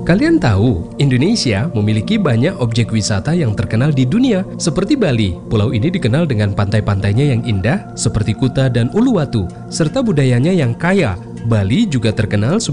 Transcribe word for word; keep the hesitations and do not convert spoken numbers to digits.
Kalian tahu, Indonesia memiliki banyak objek wisata yang terkenal di dunia. Seperti Bali, pulau ini dikenal dengan pantai-pantainya yang indah seperti Kuta dan Uluwatu, serta budayanya yang kaya. Bali juga terkenal sebagai